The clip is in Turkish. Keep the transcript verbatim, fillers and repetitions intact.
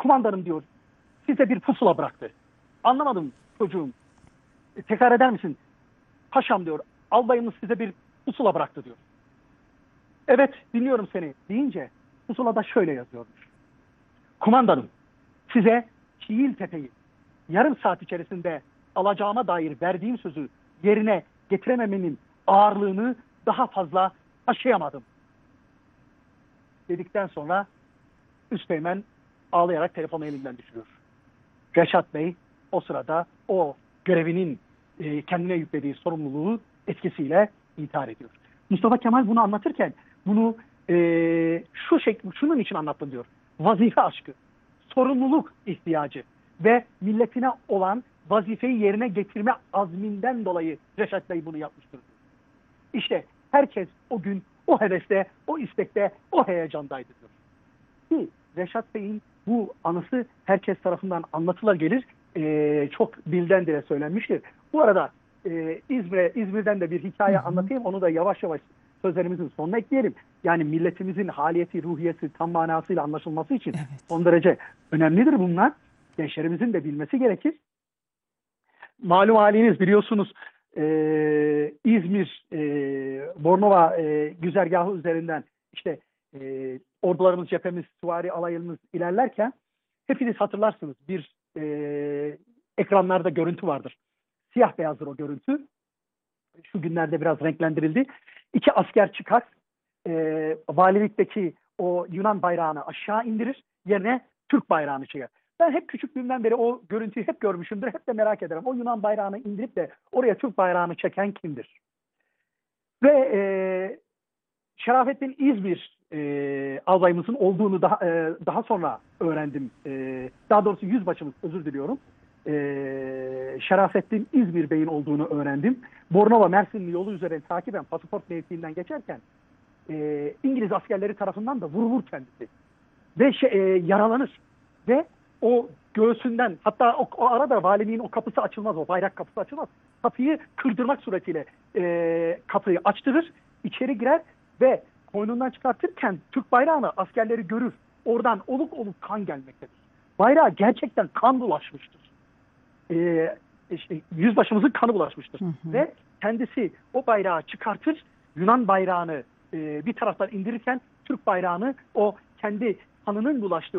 kumandanım diyor, size bir pusula bıraktı. Anlamadım çocuğum. E, tekrar eder misin? Paşam diyor, albayımız size bir pusula bıraktı diyor. Evet, dinliyorum seni deyince pusulada şöyle yazıyormuş. Kumandanım, size Çiğiltepe'yi yarım saat içerisinde alacağıma dair verdiğim sözü yerine getirememenin ağırlığını daha fazla taşıyamadım. Dedikten sonra Üsteğmen ağlayarak telefonu elinden düşürüyor. Reşat Bey o sırada o görevinin e, kendine yüklediği sorumluluğu etkisiyle intihar ediyor. Mustafa Kemal bunu anlatırken bunu e, şu şek şunun için anlattım diyor. Vazife aşkı, sorumluluk ihtiyacı ve milletine olan vazifeyi yerine getirme azminden dolayı Reşat Bey bunu yapmıştır. İşte herkes o gün o heveste, o istekte, o heyecandaydı diyor. Ki Reşat Bey'in bu anısı herkes tarafından anlatılır gelir. Ee, çok dilden dile söylenmiştir. Bu arada e, İzmir'e, İzmir'den de bir hikaye hı hı. anlatayım. Onu da yavaş yavaş sözlerimizin sonuna ekleyelim. Yani milletimizin haliyeti, ruhiyeti tam manasıyla anlaşılması için evet. son derece önemlidir bunlar. Gençlerimizin de bilmesi gerekir. Malum haliniz biliyorsunuz e, İzmir, e, Bornova e, güzergahı üzerinden işte e, ordularımız, cephemiz, süvari alayımız ilerlerken hepiniz hatırlarsınız bir e, ekranlarda görüntü vardır. Siyah beyazdır o görüntü. Şu günlerde biraz renklendirildi. İki asker çıkar. E, valilikteki o Yunan bayrağını aşağı indirir. Yerine Türk bayrağını çeker. Ben hep küçüklüğümden beri o görüntüyü hep görmüşümdür. Hep de merak ederim. O Yunan bayrağını indirip de oraya Türk bayrağını çeken kimdir? Ve e, Şerafettin İzmir e, albayımızın olduğunu daha, e, daha sonra öğrendim. E, daha doğrusu yüzbaşımız, özür diliyorum. E, Şerafettin İzmir Bey'in olduğunu öğrendim. Bornova Mersinli yolu üzerine takiben pasaport mevkiinden geçerken e, İngiliz askerleri tarafından da vurulur kendisi. Ve şey, e, yaralanır. Ve o göğsünden, hatta o, o arada valiliğin o kapısı açılmaz, o bayrak kapısı açılmaz. Kapıyı kırdırmak suretiyle e, kapıyı açtırır, içeri girer ve koynundan çıkartırken Türk bayrağını askerleri görür. Oradan oluk oluk kan gelmektedir. Bayrağa gerçekten kan bulaşmıştır. E, işte, yüzbaşımızın kanı bulaşmıştır. Hı hı. Ve kendisi o bayrağı çıkartır, Yunan bayrağını e, bir taraftan indirirken Türk bayrağını o kendi kanının bulaştığı